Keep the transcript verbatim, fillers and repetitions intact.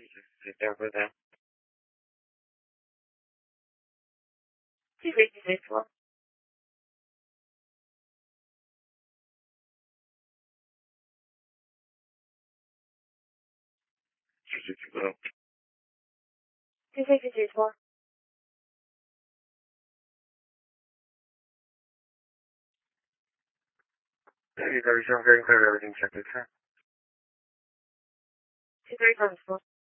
just sit there with them. two fifty-six one. two sixty-one. two sixty-six one. Hey, very sound, very clear, everything checked this time. two thirty-seven one.